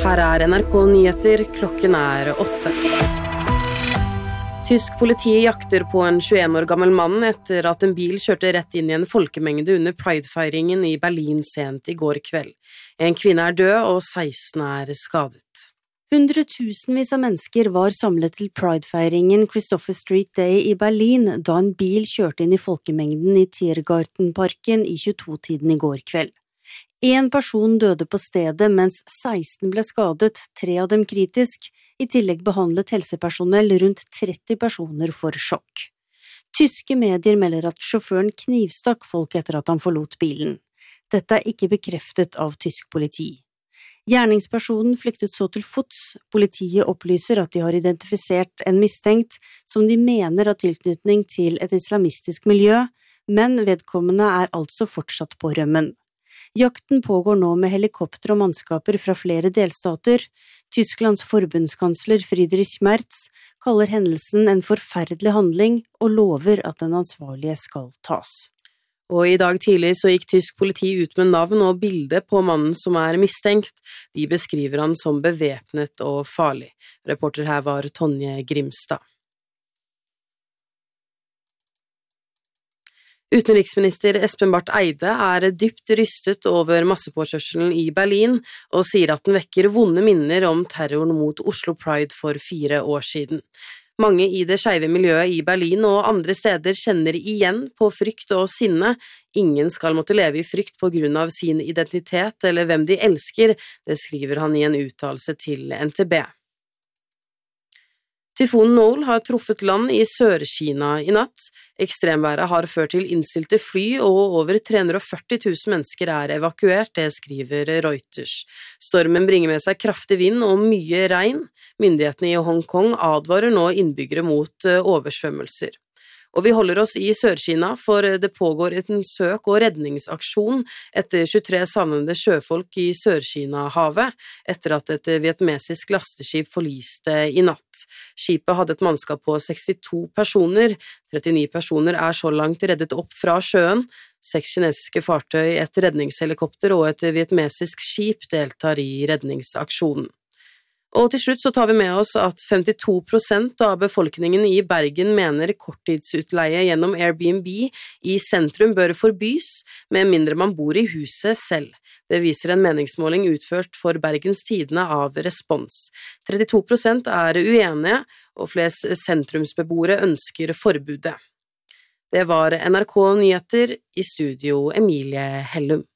Her NRK Nyheter, klokken 8. Tysk politi jakter på en 21 år gammel mann etter at en bil kjørte rett inn i en folkemengde under Pride-feiringen i Berlin sent i går kveld. En kvinne død og 16 skadet. Hundretusenvis av mennesker var samlet til Pride-feiringen Christopher Street Day i Berlin da en bil kjørte inn i folkemengden i Tiergartenparken i 22-tiden i går kveld. En person døde på stedet, mens 16 ble skadet, 3 av dem kritisk. I tillegg behandlet helsepersonell rundt 30 personer for sjokk. Tyske medier melder at sjåføren knivstakk folk etter at han forlot bilen. Dette ikke bekreftet av tysk politi. Gjerningspersonen flyktet så til fots. Politiet opplyser at de har identifisert en mistenkt som de mener har tilknytning til et islamistisk miljø, men vedkommende altså fortsatt på rømmen. Jakten pågår nå med helikopter og mannskaper fra flere delstater. Tysklands forbundskansler Friedrich Merz kaller hendelsen en forferdelig handling og lover at den ansvarlige skal tas. Og i dag tidlig så gikk tysk politi ut med navn og bilde på mannen som mistenkt. De beskriver han som bevæpnet og farlig. Reporter her var Tonje Grimstad. Utenriksminister Espen Barth Eide dypt rystet over massepåkjørselen i Berlin og sier at den vekker vonde minner om terroren mot Oslo Pride for 4 år siden. Mange i det skeive miljøet i Berlin og andre steder kjenner igjen på frykt og sinne. Ingen skal måtte leve i frykt på grunn av sin identitet eller hvem de elsker, det skriver han i en uttalelse til NTB. Tyfonen Noel har truffet land i Sør-Kina i natt. Ekstremværet har ført til innstilte fly, og over 340 000 mennesker evakuert, det skriver Reuters. Stormen bringer med seg kraftig vind og mye regn. Myndighetene i Hongkong advarer nå innbyggere mot oversvømmelser. Og vi holder oss i Sør-Kina, for det pågår en søk- og redningsaksjon etter 23 savnede sjøfolk i Sør-Kina-havet, etter at et vietnamesisk lasteskip forliste i natt. Skipet hadde et mannskap på 62 personer. 39 personer så langt reddet opp fra sjøen. 6 kinesiske fartøy, et redningshelikopter og et vietnamesisk skip deltar i redningsaksjonen. Og til slutt så tar vi med oss at 52% av befolkningen i Bergen mener korttidsutleie gjennom Airbnb i sentrum bør forbys, med mindre man bor i huset selv. Det viser en meningsmåling utført for Bergens Tidende av Respons. 32% uenige, og flest sentrumsbeboere ønsker forbudet. Det var NRK Nyheter, i studio Emilie Hellum.